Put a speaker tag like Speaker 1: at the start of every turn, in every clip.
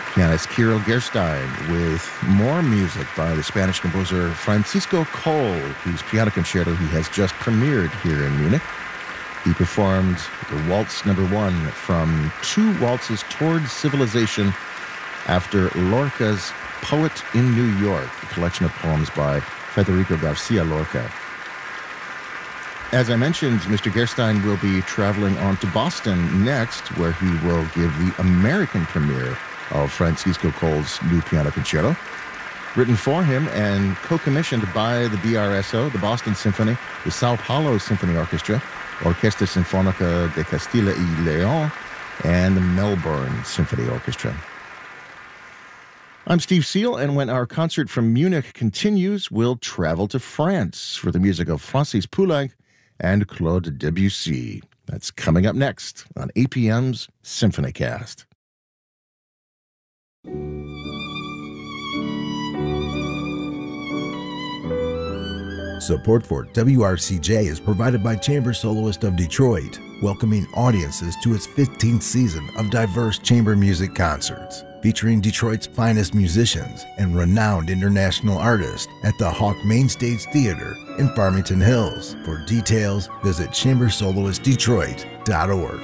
Speaker 1: Pianist Kirill Gerstein with more music by the Spanish composer Francisco Coll, whose piano concerto he has just premiered here in Munich. He performed the Waltz No. 1 from Two Waltzes Towards Civilization after Lorca's Poet in New York, a collection of poems by Federico Garcia Lorca. As I mentioned, Mr. Gerstein will be traveling on to Boston next, where he will give the American premiere of Francisco Coll's new piano concerto, written for him and co-commissioned by the BRSO, the Boston Symphony, the Sao Paulo Symphony Orchestra, Orquesta Sinfónica de Castilla y León, and the Melbourne Symphony Orchestra. I'm Steve Seal, and when our concert from Munich continues, we'll travel to France for the music of Francis Poulenc and Claude Debussy. That's coming up next on APM's SymphonyCast.
Speaker 2: Support for WRCJ is provided by Chamber Soloist of Detroit, welcoming audiences to its 15th season of diverse chamber music concerts, featuring Detroit's finest musicians and renowned international artists at the Hawk Mainstage Theater in Farmington Hills. For details, visit chambersoloistdetroit.org.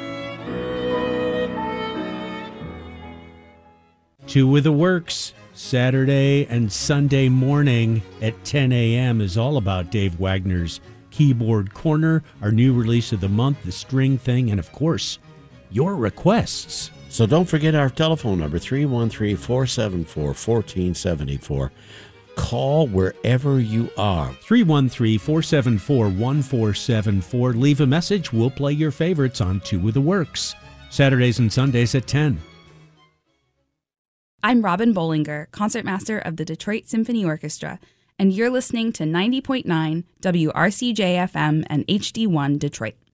Speaker 3: Two with the Works, Saturday and Sunday morning at 10 a.m. is all about Dave Wagner's Keyboard Corner, our new release of the month, The String Thing, and of course, your requests.
Speaker 4: So don't forget our telephone number, 313-474-1474. Call wherever you are.
Speaker 3: 313-474-1474. Leave a message. We'll play your favorites on Two with the Works, Saturdays and Sundays at 10.
Speaker 5: I'm Robin Bollinger, concertmaster of the Detroit Symphony Orchestra, and you're listening to 90.9 WRCJ-FM and HD1 Detroit.